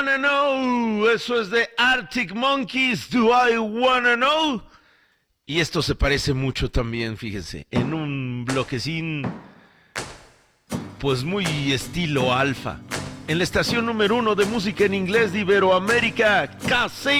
Wanna Know. Eso es de Arctic Monkeys. Do I Wanna Know. Y esto se parece mucho también, fíjense, en un bloquecín, pues muy estilo alfa. En la estación número 1 de música en inglés de Iberoamérica, KC